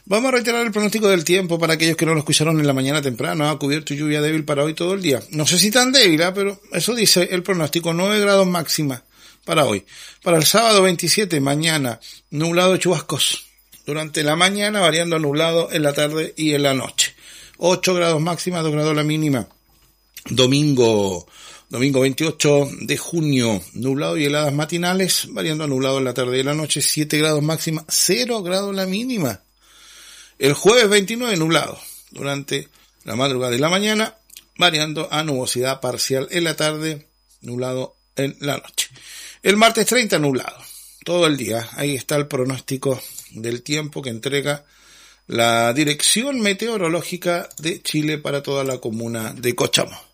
Vamos a reiterar el pronóstico del tiempo para aquellos que no lo escucharon en la mañana temprano. Ha cubierto lluvia débil para hoy todo el día. No sé si tan débil, pero eso dice el pronóstico. 9 grados máxima para hoy. Para el sábado 27, mañana, nublado, chubascos. Durante la mañana, variando a nublado en la tarde y en la noche. 8 grados máxima, 2 grados la mínima. Domingo 28 de junio, nublado y heladas matinales, variando a nublado en la tarde y en la noche. 7 grados máxima, 0 grados la mínima. El jueves 29, nublado durante la madrugada y la mañana, variando a nubosidad parcial en la tarde, nublado en la noche. El martes 30, nublado todo el día. Ahí está el pronóstico del tiempo que entrega la Dirección Meteorológica de Chile para toda la comuna de Cochamó.